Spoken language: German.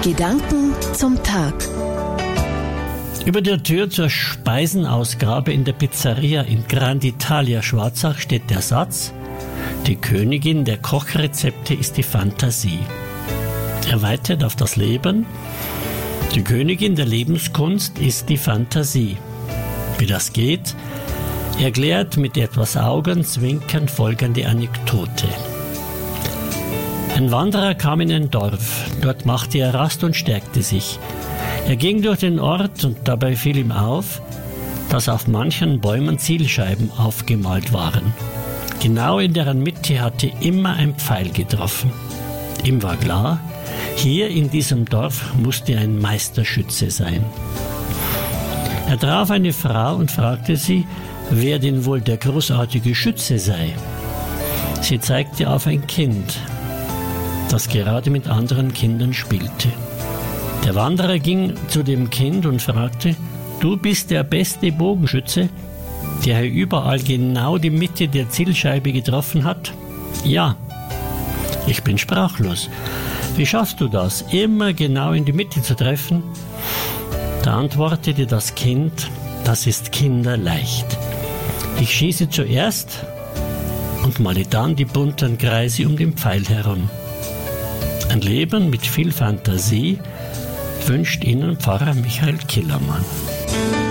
Gedanken zum Tag. Über der Tür zur Speisenausgabe in der Pizzeria in Grand Italia Schwarzach steht der Satz: Die Königin der Kochrezepte ist die Fantasie. Erweitert auf das Leben: Die Königin der Lebenskunst ist die Fantasie. Wie das geht, erklärt mit etwas Augenzwinkern folgende Anekdote. Ein Wanderer kam in ein Dorf. Dort machte er Rast und stärkte sich. Er ging durch den Ort und dabei fiel ihm auf, dass auf manchen Bäumen Zielscheiben aufgemalt waren. Genau in deren Mitte hatte immer ein Pfeil getroffen. Ihm war klar, hier in diesem Dorf musste ein Meisterschütze sein. Er traf eine Frau und fragte sie, wer denn wohl der großartige Schütze sei. Sie zeigte auf ein Kind, das gerade mit anderen Kindern spielte. Der Wanderer ging zu dem Kind und fragte: Du bist der beste Bogenschütze, der hier überall genau die Mitte der Zielscheibe getroffen hat? Ja. Ich bin sprachlos. Wie schaffst du das, immer genau in die Mitte zu treffen? Da antwortete das Kind: Das ist kinderleicht. Ich schieße zuerst und male dann die bunten Kreise um den Pfeil herum. Ein Leben mit viel Fantasie wünscht Ihnen Pfarrer Michael Killermann.